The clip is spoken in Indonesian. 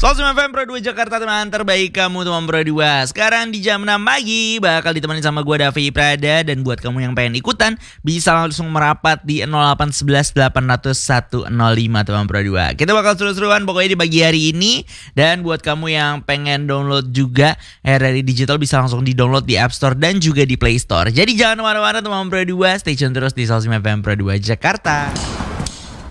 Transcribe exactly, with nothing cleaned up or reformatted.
Solsim F M Pro dua Jakarta, teman terbaik kamu teman Pro dua. Sekarang di jam enam pagi bakal ditemani sama gue Davi Prada. Dan buat kamu yang pengen ikutan bisa langsung merapat di nol delapan satu satu delapan nol satu nol lima teman Pro dua. Kita bakal seru-seruan pokoknya di pagi hari ini. Dan buat kamu yang pengen download juga R R I Digital bisa langsung di download di App Store dan juga di Play Store. Jadi jangan kemana-mana teman Pro dua, stay tune terus di Solsim F M Pro dua Jakarta.